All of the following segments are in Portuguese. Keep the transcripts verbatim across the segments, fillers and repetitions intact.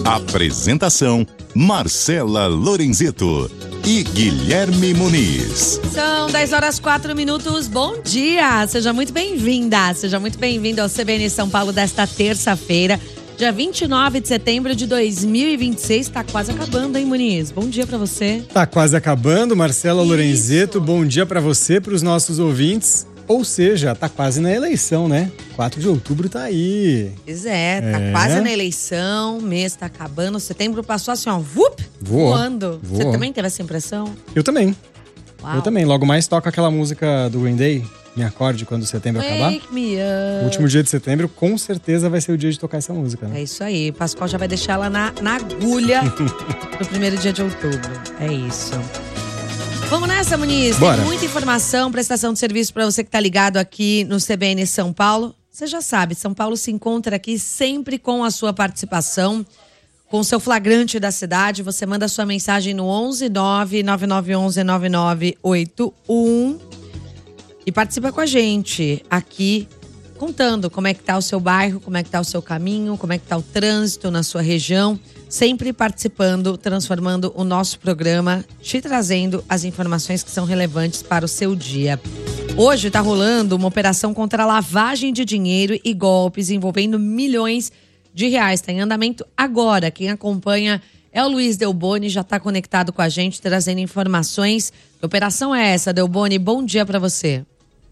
Apresentação: Marcela Lorenzeto e Guilherme Muniz. São dez horas quatro minutos. Bom dia! Seja muito bem-vinda, seja muito bem-vindo ao C B N São Paulo desta terça-feira, dia vinte e nove de setembro de dois mil e vinte e seis. Tá quase acabando, hein, Muniz? Bom dia pra você. Tá quase acabando, Marcela Isso. Lorenzeto. Bom dia pra você, pros nossos ouvintes. Ou seja, tá quase na eleição, né? quatro de outubro tá aí. Pois é, tá É. quase na eleição, o mês tá acabando, setembro passou assim, ó, vup, Voou. voando. Voou. Você também teve essa impressão? Eu também. Uau. Eu também. Logo mais toca aquela música do Green Day, Me Acorde Quando Setembro Acabar. Wake me up. O último dia de setembro, com certeza, vai ser o dia de tocar essa música, né? É isso aí, Pascoal já vai deixar ela na, na agulha no primeiro dia de outubro. É isso. Vamos nessa, Muniz. Bora. Tem muita informação, prestação de serviço para você que tá ligado aqui no C B N São Paulo. Você já sabe, São Paulo se encontra aqui sempre com a sua participação, com o seu flagrante da cidade. Você manda sua mensagem no onze nove nove nove um um nove nove oito um e participa com a gente aqui, contando como é que tá o seu bairro, como é que tá o seu caminho, como é que tá o trânsito na sua região. Sempre participando, transformando o nosso programa, te trazendo as informações que são relevantes para o seu dia. Hoje está rolando uma operação contra a lavagem de dinheiro e golpes envolvendo milhões de reais. Está em andamento agora. Quem acompanha é o Luiz Delboni, já está conectado com a gente, trazendo informações. Que operação é essa, Delboni? Bom dia para você.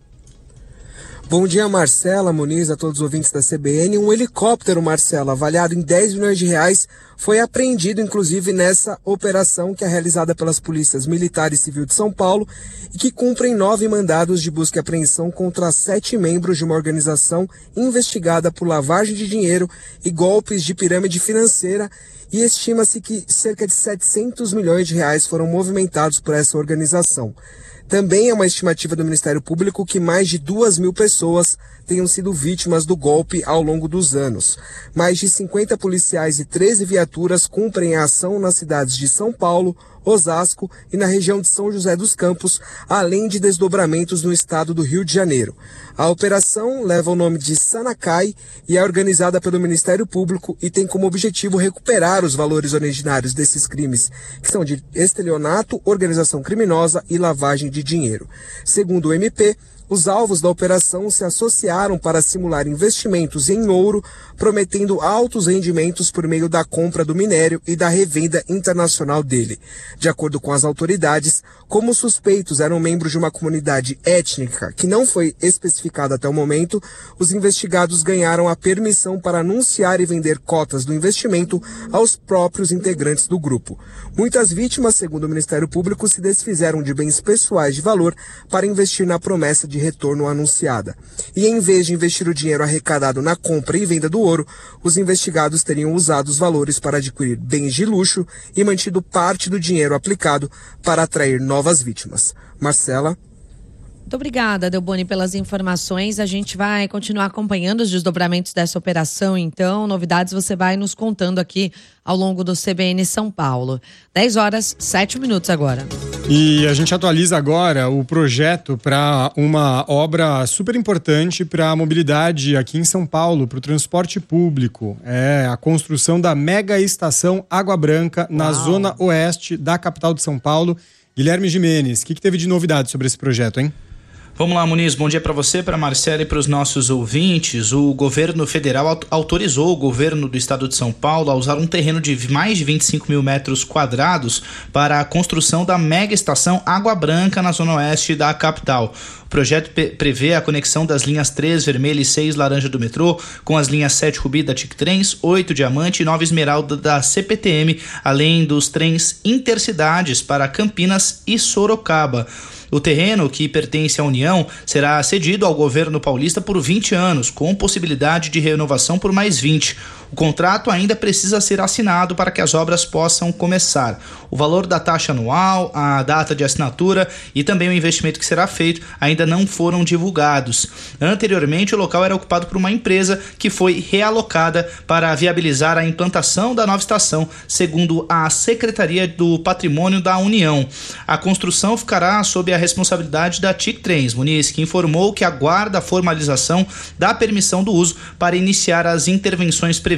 Bom dia, Marcela, Muniz, a todos os ouvintes da C B N. Um helicóptero, Marcela, avaliado em dez milhões de reais, foi apreendido, inclusive, nessa operação que é realizada pelas polícias militar e civil de São Paulo e que cumprem nove mandados de busca e apreensão contra sete membros de uma organização investigada por lavagem de dinheiro e golpes de pirâmide financeira. E estima-se que cerca de setecentos milhões de reais foram movimentados por essa organização. Também é uma estimativa do Ministério Público que mais de duas mil pessoas tenham sido vítimas do golpe ao longo dos anos. Mais de cinquenta policiais e treze viaturas cumprem a ação nas cidades de São Paulo, Osasco e na região de São José dos Campos, além de desdobramentos no estado do Rio de Janeiro. A operação leva o nome de Sanacai e é organizada pelo Ministério Público e tem como objetivo recuperar os valores originários desses crimes, que são de estelionato, organização criminosa e lavagem de dinheiro. Segundo o M P, os alvos da operação se associaram para simular investimentos em ouro, prometendo altos rendimentos por meio da compra do minério e da revenda internacional dele. De acordo com as autoridades, como os suspeitos eram membros de uma comunidade étnica que não foi especificada até o momento, os investigados ganharam a permissão para anunciar e vender cotas do investimento aos próprios integrantes do grupo. Muitas vítimas, segundo o Ministério Público, se desfizeram de bens pessoais de valor para investir na promessa de retorno anunciada. E em vez de investir o dinheiro arrecadado na compra e venda do ouro, os investigados teriam usado os valores para adquirir bens de luxo e mantido parte do dinheiro aplicado para atrair novas vítimas. Marcela. Muito obrigada, Delboni, pelas informações. A gente vai continuar acompanhando os desdobramentos dessa operação, então. Novidades você vai nos contando aqui ao longo do C B N São Paulo. dez horas, sete minutos agora. E a gente atualiza agora o projeto para uma obra super importante para a mobilidade aqui em São Paulo, para o transporte público. É a construção da mega estação Água Branca na Uau. zona oeste da capital de São Paulo. Guilherme Gimenez, o que, que teve de novidade sobre esse projeto, hein? Vamos lá, Muniz, bom dia para você, para Marcela e para os nossos ouvintes. O governo federal autorizou o governo do estado de São Paulo a usar um terreno de mais de vinte e cinco mil metros quadrados para a construção da mega estação Água Branca na zona oeste da capital. O projeto prevê a conexão das linhas três vermelha e seis laranja do metrô com as linhas sete rubi da TicTrens, oito diamante e nove esmeralda da C P T M, além dos trens intercidades para Campinas e Sorocaba. O terreno, que pertence à União, será cedido ao governo paulista por vinte anos, com possibilidade de renovação por mais vinte. O contrato ainda precisa ser assinado para que as obras possam começar. O valor da taxa anual, a data de assinatura e também o investimento que será feito ainda não foram divulgados. Anteriormente, o local era ocupado por uma empresa que foi realocada para viabilizar a implantação da nova estação, segundo a Secretaria do Patrimônio da União. A construção ficará sob a responsabilidade da TicTrens, Muniz, que informou que aguarda a formalização da permissão do uso para iniciar as intervenções previstas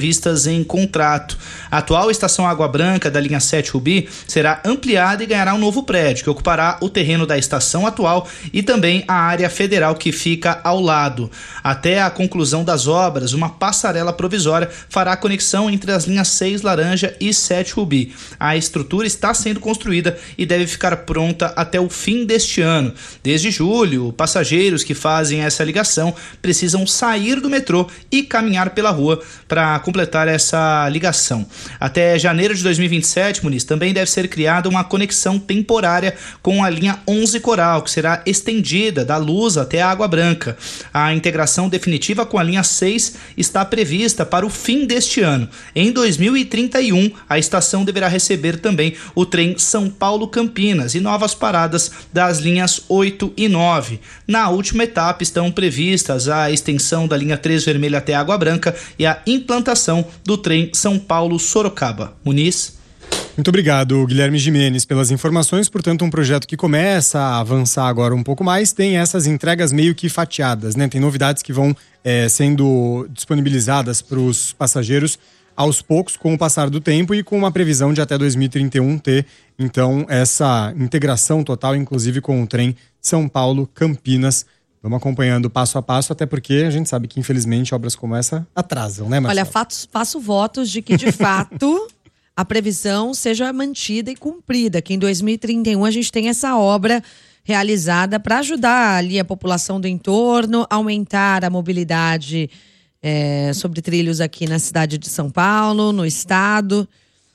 previstas em contrato. A atual estação Água Branca da linha sete Rubi será ampliada e ganhará um novo prédio, que ocupará o terreno da estação atual e também a área federal que fica ao lado. Até a conclusão das obras, uma passarela provisória fará a conexão entre as linhas seis Laranja e sete Rubi. A estrutura está sendo construída e deve ficar pronta até o fim deste ano. Desde julho, passageiros que fazem essa ligação precisam sair do metrô e caminhar pela rua para completar essa ligação. Até janeiro de dois mil e vinte e sete, Muniz, também deve ser criada uma conexão temporária com a linha onze Coral, que será estendida da Luz até a Água Branca. A integração definitiva com a linha seis está prevista para o fim deste ano. Em dois mil e trinta e um, a estação deverá receber também o trem São Paulo-Campinas e novas paradas das linhas oito e nove. Na última etapa estão previstas a extensão da linha três Vermelha até Água Branca e a implantação do trem São Paulo-Sorocaba. Muniz? Muito obrigado, Guilherme Gimenez, pelas informações. Portanto, um projeto que começa a avançar agora um pouco mais, tem essas entregas meio que fatiadas, né? Tem novidades que vão é, sendo disponibilizadas para os passageiros aos poucos, com o passar do tempo e com uma previsão de até dois mil e trinta e um ter, então, essa integração total, inclusive com o trem São Paulo-Campinas. Vamos acompanhando passo a passo, até porque a gente sabe que, infelizmente, obras como essa atrasam, né, Marcelo? Olha, fatos, faço votos de que, de fato, a previsão seja mantida e cumprida, que em dois mil e trinta e um a gente tem essa obra realizada para ajudar ali a população do entorno, aumentar a mobilidade é, sobre trilhos aqui na cidade de São Paulo, no estado.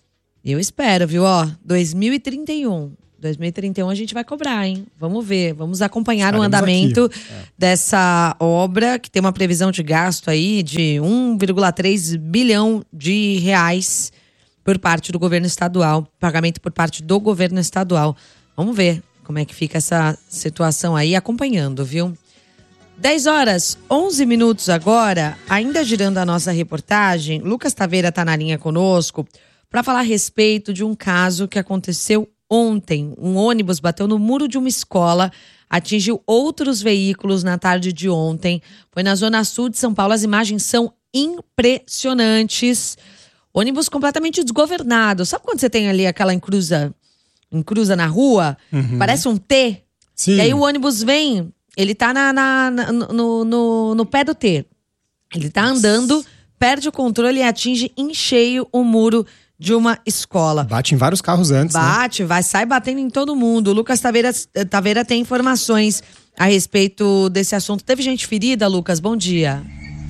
Eu espero, viu? Ó, dois mil e trinta e um. dois mil e trinta e um a gente vai cobrar, hein? Vamos ver, vamos acompanhar Estaremos o andamento é. dessa obra, que tem uma previsão de gasto aí de um vírgula três bilhão de reais por parte do governo estadual, pagamento por parte do governo estadual. Vamos ver como é que fica essa situação aí, acompanhando, viu? dez horas, onze minutos agora, ainda girando a nossa reportagem, Lucas Taveira está na linha conosco para falar a respeito de um caso que aconteceu ontem. Um ônibus bateu no muro de uma escola, atingiu outros veículos na tarde de ontem. Foi na zona sul de São Paulo, as imagens são impressionantes. Ônibus completamente desgovernado. Sabe quando você tem ali aquela encruza, encruza na rua? Uhum. Parece um T. Sim. E aí o ônibus vem, ele tá na, na, na, no, no, no pé do T. Ele tá andando, perde o controle e atinge em cheio o muro de uma escola. Bate em vários carros antes, Bate, né? vai, sai batendo em todo mundo. O Lucas Taveira, Taveira tem informações a respeito desse assunto. Teve gente ferida, Lucas? Bom dia.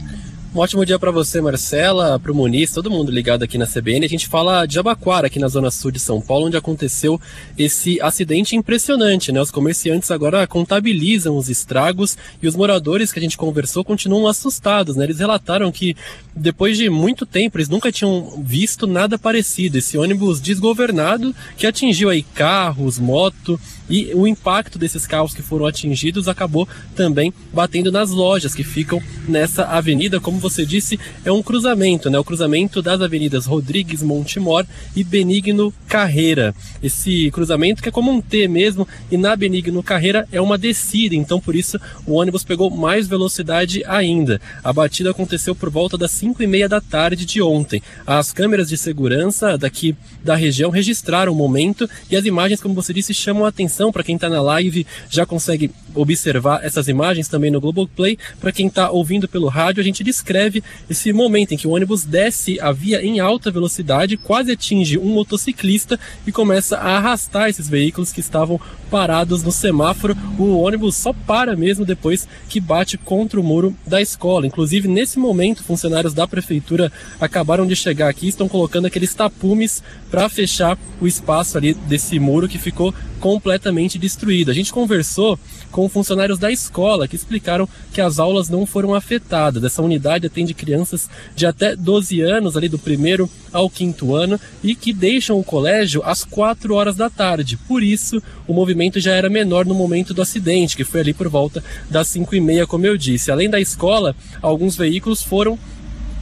Um ótimo dia para você, Marcela, para o Muniz, todo mundo ligado aqui na C B N. A gente fala de Jabaquara, aqui na zona sul de São Paulo, onde aconteceu esse acidente impressionante, né? Os comerciantes agora contabilizam os estragos e os moradores que a gente conversou continuam assustados, né? Eles relataram que depois de muito tempo eles nunca tinham visto nada parecido. Esse ônibus desgovernado que atingiu aí carros, moto, e o impacto desses carros que foram atingidos acabou também batendo nas lojas que ficam nessa avenida. Como você disse, é um cruzamento, né? O cruzamento das avenidas Rodrigues Montemor e Benigno Carreira. Esse cruzamento que é como um T mesmo, e na Benigno Carreira é uma descida, então por isso o ônibus pegou mais velocidade ainda. A batida aconteceu por volta das cinco e meia da tarde de ontem. As câmeras de segurança daqui da região registraram o momento e as imagens, como você disse, chamam a atenção. Para quem está na live já consegue observar essas imagens também no Globoplay. Para quem está ouvindo pelo rádio, a gente descreve esse momento em que o ônibus desce a via em alta velocidade, quase atinge um motociclista e começa a arrastar esses veículos que estavam parados no semáforo. O ônibus só para mesmo depois que bate contra o muro da escola. Inclusive, nesse momento, funcionários da prefeitura acabaram de chegar aqui, estão colocando aqueles tapumes para fechar o espaço ali desse muro que ficou completamente destruído. A gente conversou com funcionários da escola que explicaram que as aulas não foram afetadas. Essa unidade atende crianças de até doze anos, ali do primeiro ao quinto ano, e que deixam o colégio às quatro horas da tarde. Por isso, o movimento já era menor no momento do acidente, que foi ali por volta das cinco e meia, como eu disse. Além da escola, alguns veículos foram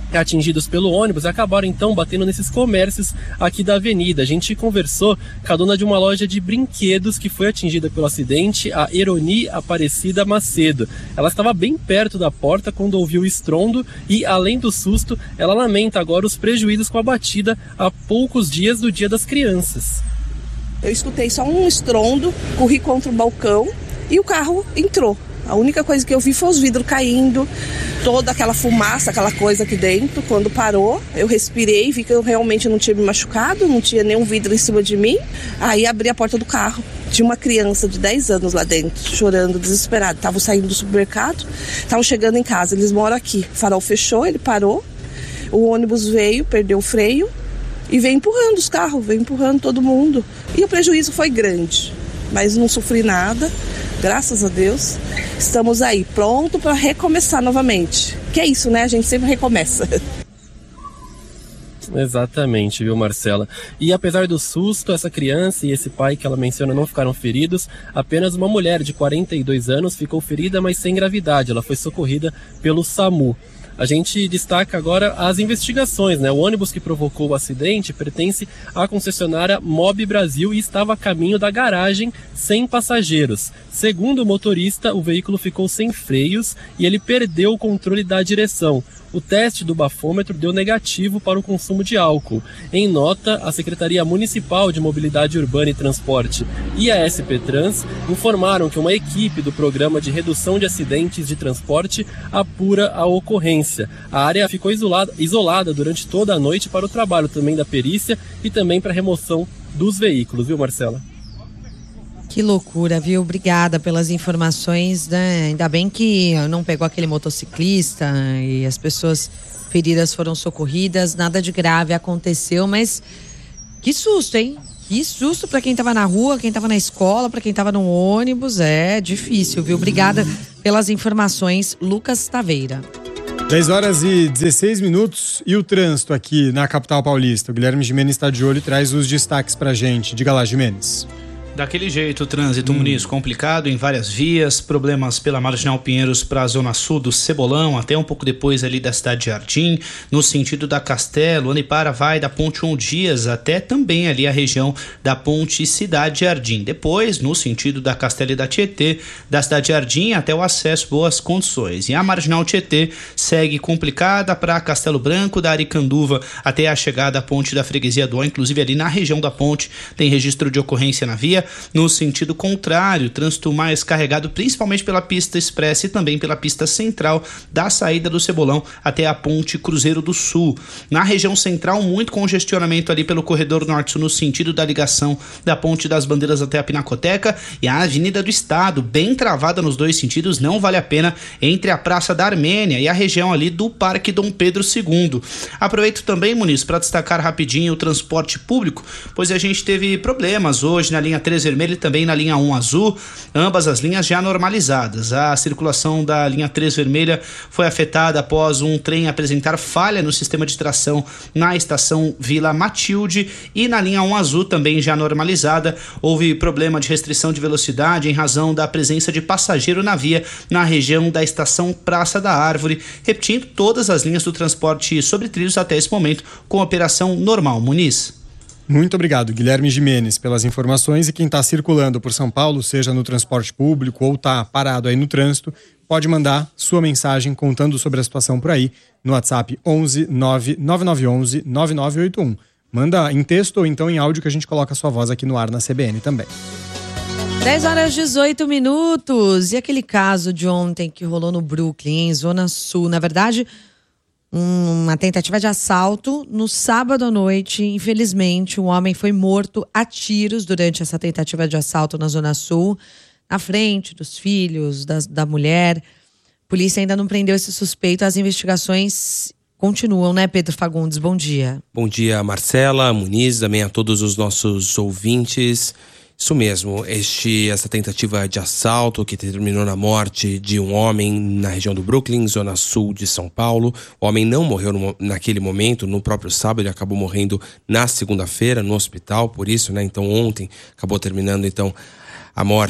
atingidos pelo ônibus e acabaram então batendo nesses comércios aqui da avenida. A gente conversou com a dona de uma loja de brinquedos que foi atingida pelo acidente, a Eroni Aparecida Macedo. Ela estava bem perto da porta quando ouviu o estrondo e, além do susto, ela lamenta agora os prejuízos com a batida há poucos dias do Dia das Crianças. Eu escutei só um estrondo, corri contra o balcão e o carro entrou. A única coisa que eu vi foi os vidros caindo, toda aquela fumaça, aquela coisa aqui dentro. Quando parou, eu respirei, vi que eu realmente não tinha me machucado, não tinha nenhum vidro em cima de mim. Aí abri a porta do carro. Tinha uma criança de dez anos lá dentro, chorando, desesperada. Estavam saindo do supermercado, estavam chegando em casa. Eles moram aqui. O farol fechou, ele parou. O ônibus veio, perdeu o freio e veio empurrando os carros, veio empurrando todo mundo. E o prejuízo foi grande, mas não sofri nada. Graças a Deus, estamos aí, pronto para recomeçar novamente. Que é isso, né? A gente sempre recomeça. Exatamente, viu, Marcela? E apesar do susto, essa criança e esse pai que ela menciona não ficaram feridos. Apenas uma mulher de quarenta e dois anos ficou ferida, mas sem gravidade. Ela foi socorrida pelo SAMU. A gente destaca agora as investigações, né? O ônibus que provocou o acidente pertence à concessionária Mob Brasil e estava a caminho da garagem sem passageiros. Segundo o motorista, o veículo ficou sem freios e ele perdeu o controle da direção. O teste do bafômetro deu negativo para o consumo de álcool. Em nota, a Secretaria Municipal de Mobilidade Urbana e Transporte e a S P Trans informaram que uma equipe do Programa de Redução de Acidentes de Transporte apura a ocorrência. A área ficou isolada, isolada durante toda a noite para o trabalho também da perícia e também para a remoção dos veículos, viu, Marcela? Que loucura, viu? Obrigada pelas informações, né? Ainda bem que não pegou aquele motociclista e as pessoas feridas foram socorridas, nada de grave aconteceu, mas que susto, hein? Que susto para quem estava na rua, quem estava na escola, para quem estava no ônibus, é difícil, viu? Obrigada pelas informações, Lucas Taveira. dez horas e dezesseis minutos e o trânsito aqui na capital paulista. O Guilherme Gimenez está de olho e traz os destaques pra gente. Diga lá, Gimenez. Daquele jeito, o trânsito, hum. Muniz, complicado em várias vias, problemas pela Marginal Pinheiros para a zona sul do Cebolão, até um pouco depois ali da cidade de Jardim, no sentido da Castelo, Anipara vai da Ponte João Dias até também ali a região da Ponte Cidade Jardim. Depois, no sentido da Castelo e da Tietê, da cidade de Jardim até o acesso, boas condições. E a Marginal Tietê segue complicada para Castelo Branco, da Aricanduva até a chegada à Ponte da Freguesia do Ó, inclusive ali na região da ponte tem registro de ocorrência na via. No sentido contrário, trânsito mais carregado principalmente pela pista expressa e também pela pista central da saída do Cebolão até a Ponte Cruzeiro do Sul. Na região central, muito congestionamento ali pelo corredor norte-sul no sentido da ligação da Ponte das Bandeiras até a Pinacoteca, e a Avenida do Estado, bem travada nos dois sentidos, não vale a pena entre a Praça da Armênia e a região ali do Parque Dom Pedro segundo. Aproveito também, Muniz, para destacar rapidinho o transporte público, pois a gente teve problemas hoje na linha três vermelha e também na linha um azul, ambas as linhas já normalizadas. A circulação da linha três vermelha foi afetada após um trem apresentar falha no sistema de tração na estação Vila Matilde, e na linha um azul também já normalizada. Houve problema de restrição de velocidade em razão da presença de passageiro na via na região da estação Praça da Árvore. Repetindo, todas as linhas do transporte sobre trilhos até esse momento com operação normal. Muniz. Muito obrigado, Guilherme Gimenez, pelas informações. E quem está circulando por São Paulo, seja no transporte público ou está parado aí no trânsito, pode mandar sua mensagem contando sobre a situação por aí no WhatsApp onze nove nove nove um um nove nove oito um. Manda em texto ou então em áudio que a gente coloca a sua voz aqui no ar na C B N também. dez horas e dezoito minutos. E aquele caso de ontem que rolou no Brooklyn, em Zona Sul, na verdade, uma tentativa de assalto no sábado à noite. Infelizmente, um homem foi morto a tiros durante essa tentativa de assalto na Zona Sul, na frente dos filhos, da, da mulher. A polícia ainda não prendeu esse suspeito. As investigações continuam, né, Pedro Fagundes? Bom dia. Bom dia, Marcela, Muniz, também a todos os nossos ouvintes. Isso mesmo, este, essa tentativa de assalto que terminou na morte de um homem na região do Brooklyn, zona sul de São Paulo. O homem não morreu no, naquele momento, no próprio sábado, ele acabou morrendo na segunda-feira no hospital, por isso, né? Então ontem acabou terminando então a morte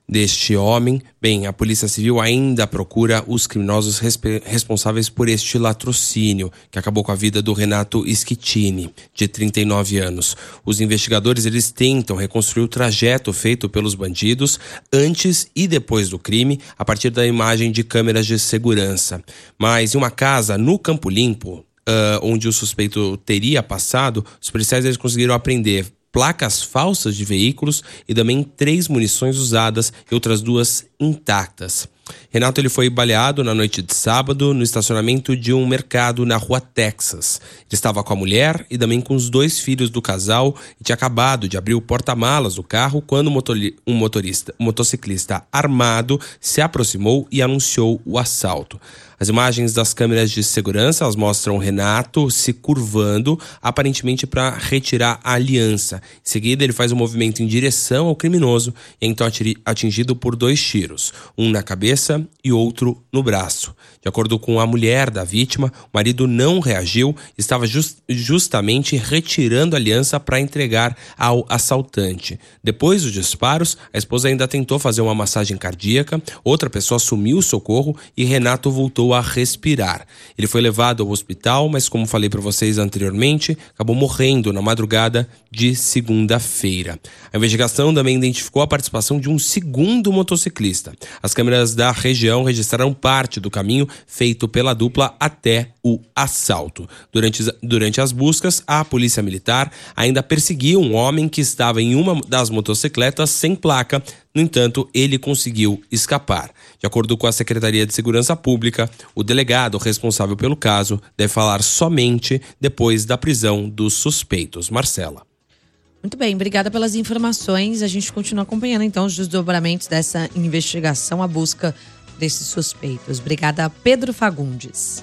deste homem. Bem, a Polícia Civil ainda procura os criminosos respe- responsáveis por este latrocínio, que acabou com a vida do Renato Schettini, de trinta e nove anos. Os investigadores eles tentam reconstruir o trajeto feito pelos bandidos antes e depois do crime, a partir da imagem de câmeras de segurança. Mas em uma casa no Campo Limpo, uh, onde o suspeito teria passado, os policiais eles conseguiram apreender placas falsas de veículos e também três munições usadas e outras duas intactas. Renato ele foi baleado na noite de sábado no estacionamento de um mercado na rua Texas. Ele estava com a mulher e também com os dois filhos do casal e tinha acabado de abrir o porta-malas do carro quando um motorista, um motociclista armado se aproximou e anunciou o assalto. As imagens das câmeras de segurança elas mostram Renato se curvando, aparentemente para retirar a aliança. Em seguida, ele faz um movimento em direção ao criminoso e é então atingido por dois tiros, um na cabeça e outro no braço. De acordo com a mulher da vítima, o marido não reagiu e estava just, justamente retirando a aliança para entregar ao assaltante. Depois dos disparos, a esposa ainda tentou fazer uma massagem cardíaca, outra pessoa assumiu o socorro e Renato voltou a respirar. Ele foi levado ao hospital, mas como falei para vocês anteriormente, acabou morrendo na madrugada de segunda-feira. A investigação também identificou a participação de um segundo motociclista. As câmeras da região registraram parte do caminho feito pela dupla até o assalto. Durante, durante as buscas, a polícia militar ainda perseguiu um homem que estava em uma das motocicletas sem placa. No entanto, ele conseguiu escapar. De acordo com a Secretaria de Segurança Pública, o delegado responsável pelo caso deve falar somente depois da prisão dos suspeitos. Marcela. Muito bem, obrigada pelas informações. A gente continua acompanhando então os desdobramentos dessa investigação, a busca desses suspeitos. Obrigada, Pedro Fagundes.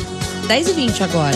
dez e vinte agora.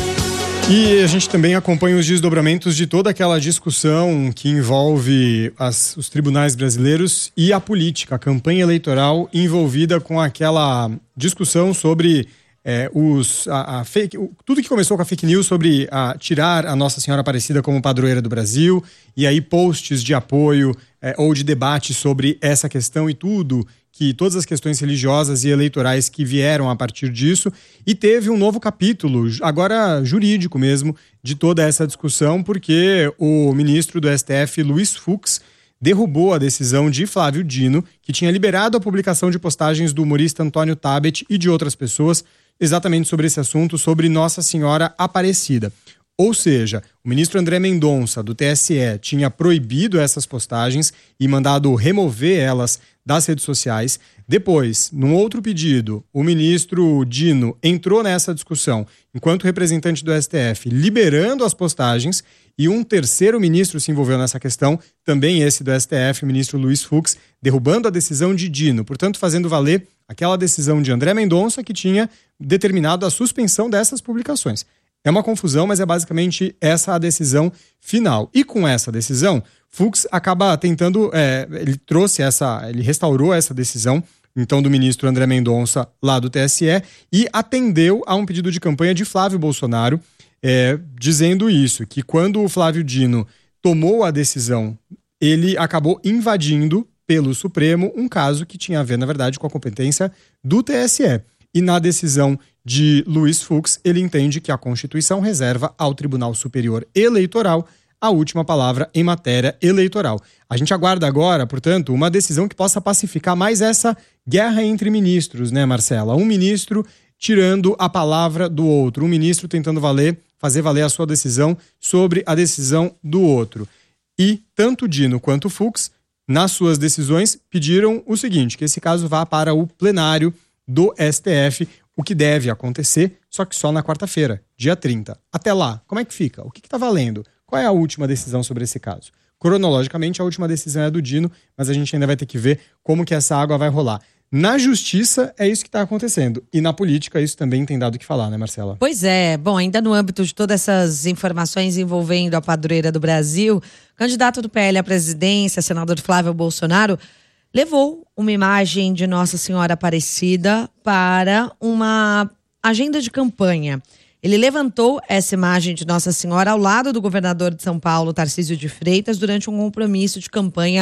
E a gente também acompanha os desdobramentos de toda aquela discussão que envolve as, os tribunais brasileiros e a política, a campanha eleitoral envolvida com aquela discussão sobre é, os, a, a fake, tudo que começou com a fake news sobre a, tirar a Nossa Senhora Aparecida como padroeira do Brasil, e aí posts de apoio é, ou de debate sobre essa questão e tudo, que todas as questões religiosas e eleitorais que vieram a partir disso, e teve um novo capítulo, agora jurídico mesmo, de toda essa discussão, porque o ministro do S T F, Luiz Fux, derrubou a decisão de Flávio Dino, que tinha liberado a publicação de postagens do humorista Antônio Tabet e de outras pessoas, exatamente sobre esse assunto, sobre Nossa Senhora Aparecida. Ou seja, o ministro André Mendonça, do T S E, tinha proibido essas postagens e mandado remover elas das redes sociais. Depois, num outro pedido, o ministro Dino entrou nessa discussão enquanto representante do S T F, liberando as postagens, e um terceiro ministro se envolveu nessa questão, também esse do S T F, o ministro Luiz Fux, derrubando a decisão de Dino, portanto fazendo valer aquela decisão de André Mendonça que tinha determinado a suspensão dessas publicações. É uma confusão, mas é basicamente essa a decisão final. E com essa decisão, Fux acaba tentando, é, ele trouxe essa, ele restaurou essa decisão, então, do ministro André Mendonça, lá do T S E, e atendeu a um pedido de campanha de Flávio Bolsonaro, é, dizendo isso, que quando o Flávio Dino tomou a decisão, ele acabou invadindo pelo Supremo um caso que tinha a ver, na verdade, com a competência do T S E. E na decisão de Luiz Fux, ele entende que a Constituição reserva ao Tribunal Superior Eleitoral a última palavra em matéria eleitoral. A gente aguarda agora, portanto, uma decisão que possa pacificar mais essa guerra entre ministros, né, Marcela? Um ministro tirando a palavra do outro, um ministro tentando valer, fazer valer a sua decisão sobre a decisão do outro. E tanto Dino quanto Fux, nas suas decisões, pediram o seguinte, que esse caso vá para o plenário do S T F, o que deve acontecer, só que só na quarta-feira, dia trinta. Até lá, como é que fica? O que está valendo? Qual é a última decisão sobre esse caso? Cronologicamente, a última decisão é do Dino, mas a gente ainda vai ter que ver como que essa água vai rolar. Na justiça, é isso que está acontecendo. E na política, isso também tem dado o que falar, né, Marcela? Pois é. Bom, ainda no âmbito de todas essas informações envolvendo a padroeira do Brasil, o candidato do P L à presidência, senador Flávio Bolsonaro, levou uma imagem de Nossa Senhora Aparecida para uma agenda de campanha. Ele levantou essa imagem de Nossa Senhora ao lado do governador de São Paulo, Tarcísio de Freitas, durante um compromisso de campanha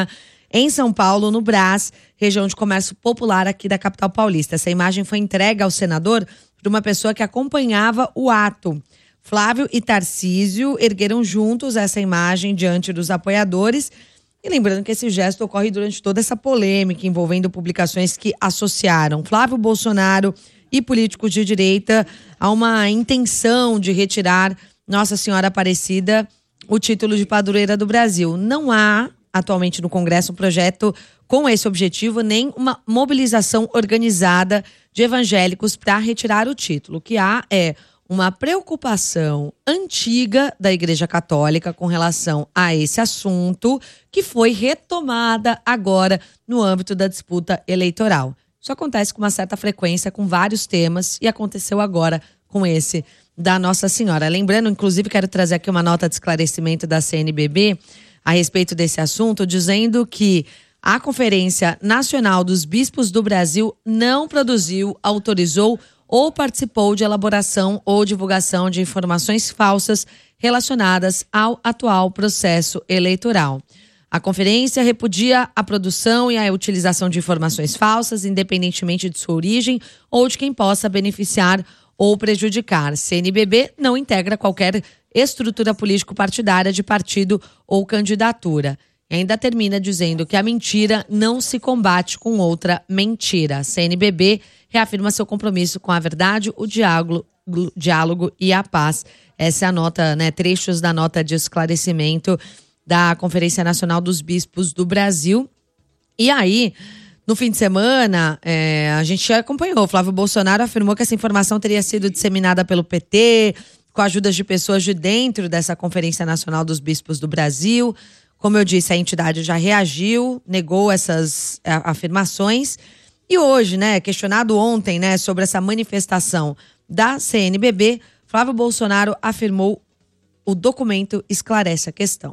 em São Paulo, no Brás, região de comércio popular aqui da capital paulista. Essa imagem foi entregue ao senador por uma pessoa que acompanhava o ato. Flávio e Tarcísio ergueram juntos essa imagem diante dos apoiadores. E lembrando que esse gesto ocorre durante toda essa polêmica envolvendo publicações que associaram Flávio Bolsonaro e políticos de direita a uma intenção de retirar Nossa Senhora Aparecida o título de padroeira do Brasil. Não há atualmente no Congresso um projeto com esse objetivo, nem uma mobilização organizada de evangélicos para retirar o título. O que há é uma preocupação antiga da Igreja Católica com relação a esse assunto, que foi retomada agora no âmbito da disputa eleitoral. Isso acontece com uma certa frequência com vários temas e aconteceu agora com esse da Nossa Senhora. Lembrando, inclusive, quero trazer aqui uma nota de esclarecimento da C N B B a respeito desse assunto, dizendo que a Conferência Nacional dos Bispos do Brasil não produziu, autorizou ou participou de elaboração ou divulgação de informações falsas relacionadas ao atual processo eleitoral. A conferência repudia a produção e a utilização de informações falsas, independentemente de sua origem ou de quem possa beneficiar ou prejudicar. C N B B não integra qualquer estrutura político-partidária de partido ou candidatura. E ainda termina dizendo que a mentira não se combate com outra mentira. A C N B B reafirma seu compromisso com a verdade, o diálogo, diálogo e a paz. Essa é a nota, né, trechos da nota de esclarecimento da Conferência Nacional dos Bispos do Brasil. E aí, no fim de semana, é, a gente já acompanhou. Flávio Bolsonaro afirmou que essa informação teria sido disseminada pelo P T, com a ajuda de pessoas de dentro dessa Conferência Nacional dos Bispos do Brasil. Como eu disse, a entidade já reagiu, negou essas afirmações. E hoje, né, questionado ontem, né, sobre essa manifestação da C N B B, Flávio Bolsonaro afirmou: o documento esclarece a questão.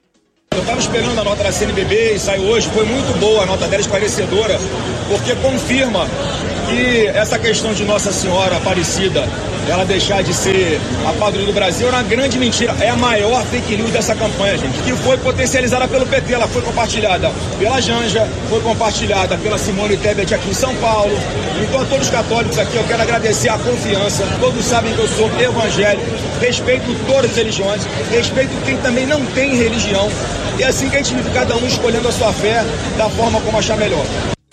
Eu estava esperando a nota da C N B B e saiu hoje, foi muito boa a nota dela, esclarecedora, porque confirma que essa questão de Nossa Senhora Aparecida, ela deixar de ser a padroeira do Brasil, era uma grande mentira. É a maior fake news dessa campanha, gente, que foi potencializada pelo P T. Ela foi compartilhada pela Janja, foi compartilhada pela Simone Tebet aqui em São Paulo. Então, a todos os católicos aqui, eu quero agradecer a confiança. Todos sabem que eu sou evangélico, respeito todas as religiões, respeito quem também não tem religião. E é assim que a gente vive, cada um escolhendo a sua fé da forma como achar melhor.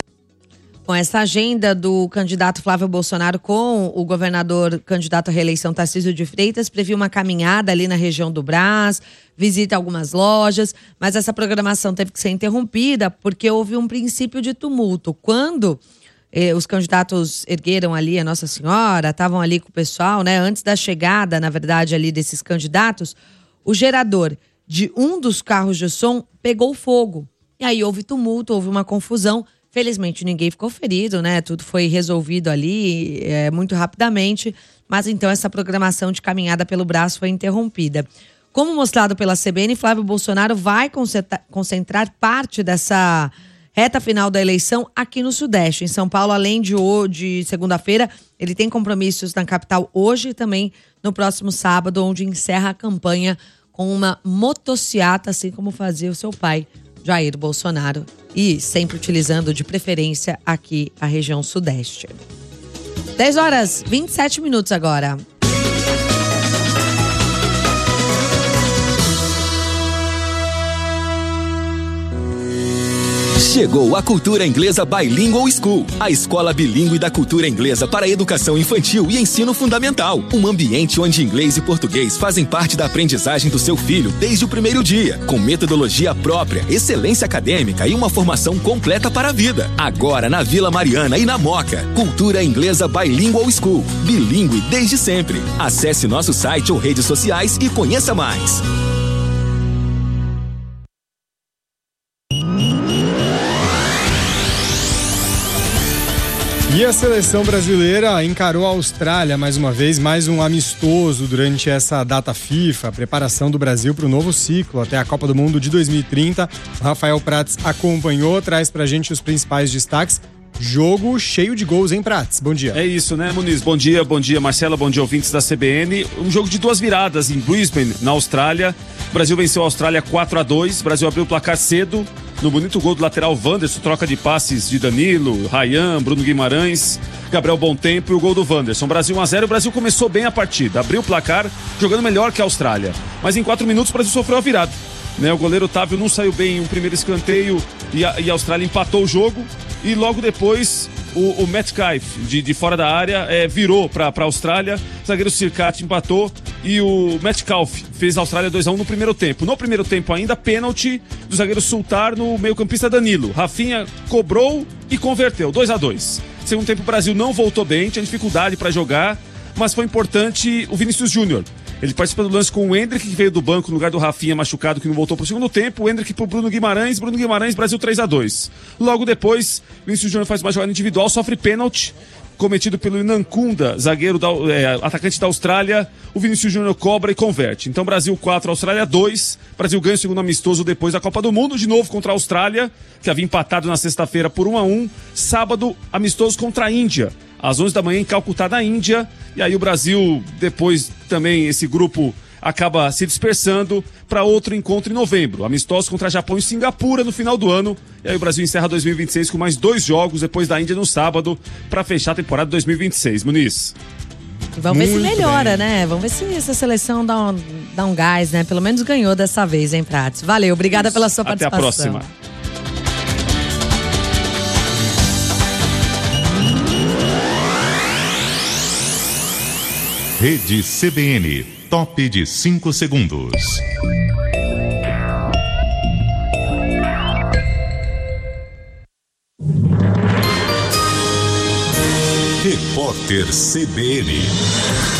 Com essa agenda do candidato Flávio Bolsonaro com o governador candidato à reeleição Tarcísio de Freitas, previu uma caminhada ali na região do Brás, visita algumas lojas, mas essa programação teve que ser interrompida porque houve um princípio de tumulto. Quando eh, os candidatos ergueram ali a Nossa Senhora, estavam ali com o pessoal, né? Antes da chegada, na verdade, ali desses candidatos, o gerador de um dos carros de som pegou fogo. E aí houve tumulto, houve uma confusão. Felizmente ninguém ficou ferido, né? Tudo foi resolvido ali é, muito rapidamente, mas então essa programação de caminhada pelo Brás foi interrompida. Como mostrado pela C B N, Flávio Bolsonaro vai concentrar parte dessa reta final da eleição aqui no Sudeste. Em São Paulo, além de, de segunda-feira, ele tem compromissos na capital hoje e também no próximo sábado, onde encerra a campanha com uma motociata, assim como fazia o seu pai, Jair Bolsonaro, e sempre utilizando de preferência aqui a região Sudeste. dez horas, vinte e sete minutos agora. Chegou a Cultura Inglesa Bilingual School, a escola bilíngue da cultura inglesa para educação infantil e ensino fundamental. Um ambiente onde inglês e português fazem parte da aprendizagem do seu filho desde o primeiro dia, com metodologia própria, excelência acadêmica e uma formação completa para a vida. Agora na Vila Mariana e na Moca. Cultura Inglesa Bilingual School, bilíngue desde sempre. Acesse nosso site ou redes sociais e conheça mais. E a seleção brasileira encarou a Austrália mais uma vez, mais um amistoso durante essa data FIFA, a preparação do Brasil para o novo ciclo até a Copa do Mundo de dois mil e trinta. O Rafael Prats acompanhou, traz pra gente os principais destaques. Jogo cheio de gols, hein, Prats? Bom dia. É isso, né, Muniz? Bom dia, bom dia, Marcela, bom dia, ouvintes da C B N. Um jogo de duas viradas em Brisbane, na Austrália. O Brasil venceu a Austrália quatro a dois. O Brasil abriu o placar cedo, no bonito gol do lateral Wanderson, troca de passes de Danilo, Ryan, Bruno Guimarães, Gabriel Bontempo e o gol do Wanderson. Brasil um a zero, o Brasil começou bem a partida, abriu o placar, jogando melhor que a Austrália. Mas em quatro minutos o Brasil sofreu a virada. Né, o goleiro Otávio não saiu bem em um primeiro escanteio e a, e a Austrália empatou o jogo. E logo depois o, o Metcalfe, de, de fora da área, é, virou para a Austrália. O zagueiro Circati empatou e o Metcalfe fez a Austrália dois a um no primeiro tempo. No primeiro tempo ainda, pênalti do zagueiro Sultar no meio-campista Danilo. Rafinha cobrou e converteu, dois a dois. Segundo tempo o Brasil não voltou bem, tinha dificuldade para jogar, mas foi importante o Vinícius Júnior. Ele participa do lance com o Endrick, que veio do banco no lugar do Rafinha machucado, que não voltou pro segundo tempo. O Endrick pro Bruno Guimarães, Bruno Guimarães, Brasil três a dois. Logo depois, Vinícius Júnior faz uma jogada individual, sofre pênalti, cometido pelo Inancunda, zagueiro, da, é, atacante da Austrália. O Vinícius Júnior cobra e converte. Então, Brasil quatro, Austrália dois. Brasil ganha o segundo amistoso depois da Copa do Mundo, de novo contra a Austrália, que havia empatado na sexta-feira por um a um. Sábado, amistoso contra a Índia, às onze da manhã em Calcutá, na Índia. E aí o Brasil, depois também esse grupo acaba se dispersando para outro encontro em novembro. Amistosos contra Japão e Singapura no final do ano. E aí o Brasil encerra dois mil e vinte e seis com mais dois jogos depois da Índia no sábado para fechar a temporada dois mil e vinte e seis. Muniz. Vamos ver Muito se melhora, bem. né? Vamos ver se essa seleção dá um, dá um gás, né? Pelo menos ganhou dessa vez, hein, Prats? Valeu, obrigada Isso. pela sua Até participação. Até a próxima. Rede C B N, top de cinco segundos. Repórter C B N.